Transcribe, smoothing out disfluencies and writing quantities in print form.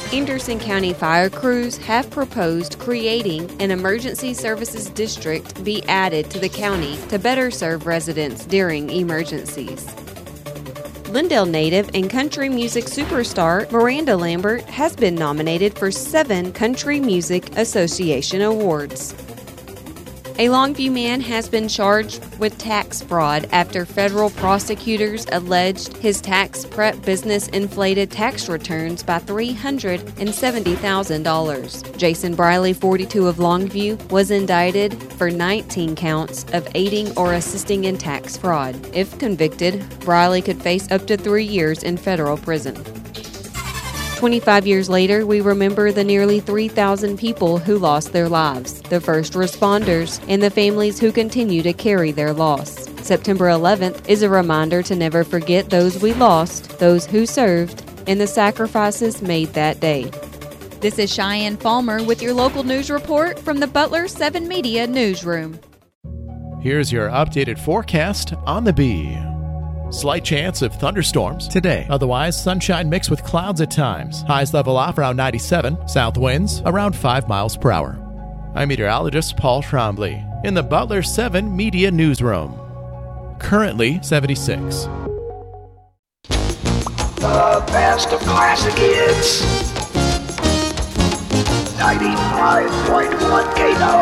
Anderson County fire crews have proposed creating an emergency services district be added to the county to better serve residents during emergencies. Lindale native and country music superstar Miranda Lambert has been nominated for 7 Country Music Association awards. A Longview man has been charged with tax fraud after federal prosecutors alleged his tax prep business inflated tax returns by $370,000. Jason Briley, 42 of Longview, was indicted for 19 counts of aiding or assisting in tax fraud. If convicted, Briley could face up to 3 years in federal prison. 25 years later, we remember the nearly 3,000 people who lost their lives, the first responders, and the families who continue to carry their loss. September 11th is a reminder to never forget those we lost, those who served, and the sacrifices made that day. This is Cheyenne Falmer with your local news report from the Butler 7 Media Newsroom. Here's your updated forecast on the Bee. Slight chance of thunderstorms today. Otherwise, sunshine mixed with clouds at times. Highs level off around 97. South winds around 5 miles per hour. I'm meteorologist Paul Trombley in the Butler 7 Media Newsroom. Currently 76. The best of classic hits. 95.1 KNO.